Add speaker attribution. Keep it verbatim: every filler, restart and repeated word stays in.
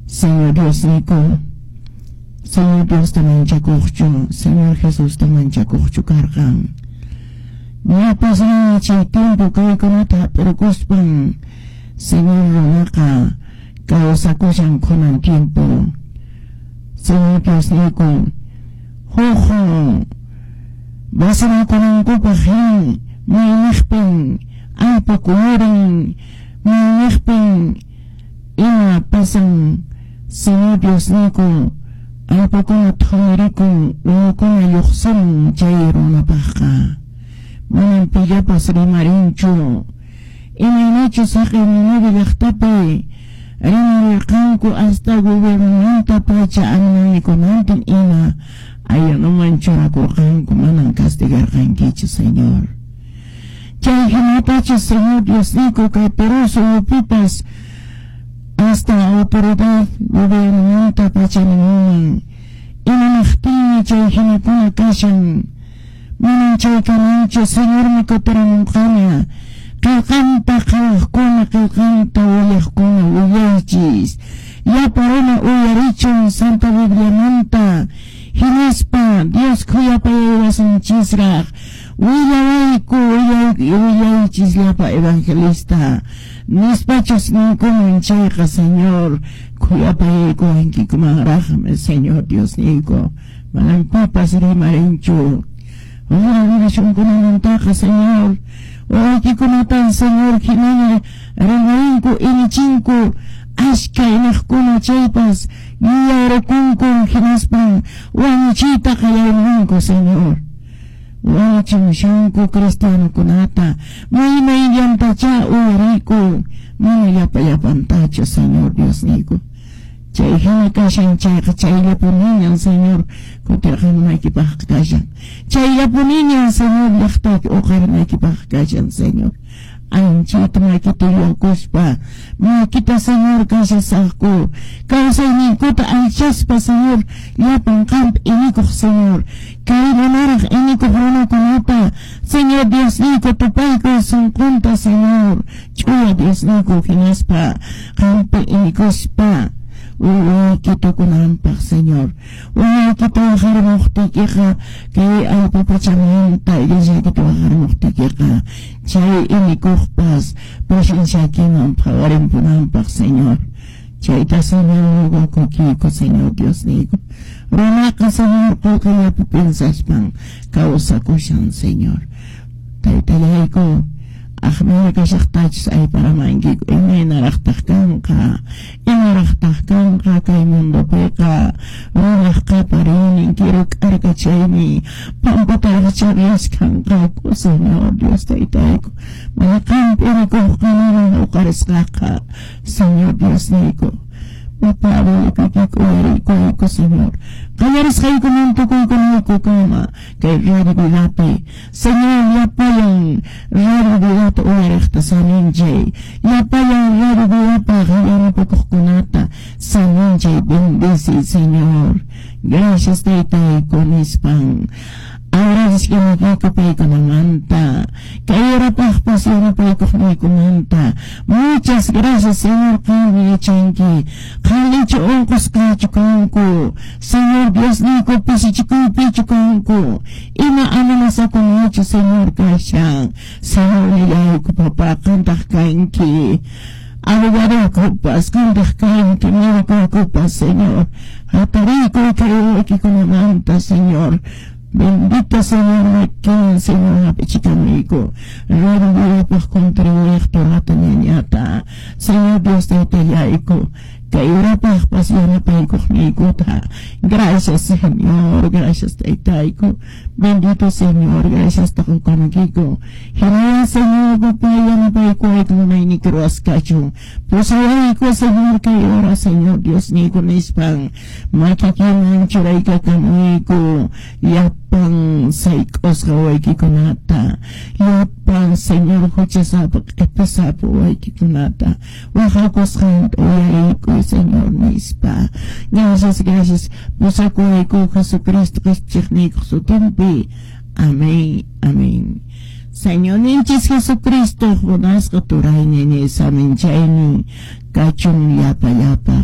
Speaker 1: Señor Dios nico, Señor Dios también chacucho, Señor Jesús también chacucho cargan. No pasa ni tiempo que conata, pero cuspan, Señor Ronaka, causa cosas con el tiempo. Señor Dios nico, jojo, vas a con un copa gen, muy nexpen, ay pocuren, muy nexpen, ina pasan, Señor Dios nico, ay poco tolerico, o con el yoxon, jairo na paja. Manan pilla pasri marincho, ina nacho saque mi nueve lechtape, rina el canco hasta gobernanta pacha anani conanten ina, ay no mancho la corcanco manan castigar canquicho, Señor. Chay hinatacho, Señor Dios nico, que peroso pipas, hasta autoridad gobernanta pacha nanuman, ina nachtini chay hinapuna kashan, manan chay kanancho, Señor nico teramunkana, kalkanta kalakuna kalkanta uyakuna uyachis, ya parona uyarichon Santa Biblia manta, hinispa, Dios kuya pa iwasan chisrach, uyawaiku uyachis lapa evangelista, nispachos ninkuman chayka, Señor, kuya pa iku hinki kumangrajame, Señor Dios nico, manan papas rimarincho, uyawaiku kumanantaka, Señor, Oy, que como tan Señor, Jimena, Rangarinco, Inichinco, Ashka, Inajcuna, Chaipas, Guiaracunco, Jinaspan, Uanichita, Cayarinco, Señor. Uanichimushanco, Cristiano, Conata, Maima, Yantacha, Uarico, Maima, Yapayapantacho, Señor, Dios Nico. Chayjana kashan chayqa chayllapuninyan, Señor, kutirqanmaykipaq kashan. Chayllapuninyan, Señor, llaqtayki uqarmaykipaq kashan, Señor. Anchita maykita yukuspa, maykita, Señor, kashasaqku. Kawsayninkuta anchaspa, Señor, llapan qamp inikuq, Señor. Kay manaraq inikuq runakunata, Señor Dios nico, tupayku sunqunta, Señor. Chuya Dios nico, hinaspa, qamp inikuspa. Uy, quito con ampar, Señor. Uy, quito bajar mochtiqueja, que hay papachamenta, y ya quito bajar mochtiqueja. Chay y mi cujpas, presencia aquí no pagar en punampar, Señor. Chay ta, Señor, luego coquico, Señor Dios nico. Ronaca, Señor, porque ya piensas pan, causa cushan, Señor. Taitayaico. Ahmena kashaqtachis ay para mangiku imena raqtaqkanqa ima raqtaqkanqa kay mundupiqa runaq qaparinin quiero carga chaymi pampatarqa chariaskanqaku, Señor Dios taytayku mana qampirikuqqanana uqarisqaqa, Señor Dios nico. Papá, Kiko, Erico, Señor. Callares hay como un toco con el cocoma, que raro de lape. Señor, ya payan, raro de lape, o erecta, saninje. Ya payan, raro de lape, raro de coconata, saninje, bendice, Señor. Gracias, Tita, con hispan. Ahora es que me quedo peico na manta, que ahora pasión peico me comenta. Muchas gracias, Señor, Kami Chanki, Kalicho Onkos Kachukanku, Señor Dios Nico, Pisichiku Pichukanku, Ima Anamasa con mucho, Señor Kashan, Señor Yaku, Papá, Kantak Kanki. Abogado copas, cantas cantas, mira con copas, Señor. Atarico que aquí con la manta, Señor. Bendito Señor, me queden, Señor, a pechicamico. Ruego pues contribuir toda la niñata. Señor Dios de Teyaico, que irá paz pasión para conmigo. Gracias, Señor, gracias, Teitaico. Bendito Señor, gracias, Taco conmigo. Genial, Señor, papaya, no pa' cueco, no hay ni croas cacho. Pues aico, Señor, que ora, Señor, Dios, ni con hispan. Maquiquín, anchuraica, camuico. Ya pan, seicos, gawaiki conata. Ya pan, Señor, hochasapo, epesapo, waiki conata. Oaxacos, gente, oaico, Señor, nispa. Gracias, gracias. Pues acuaico, Jesucristo, Cristianico, su tiempo. Amén, amén. Señor Ninchis Jesucristo, Jonás Gaturay Nene Saminchayni, Kachun Yapa Yapa.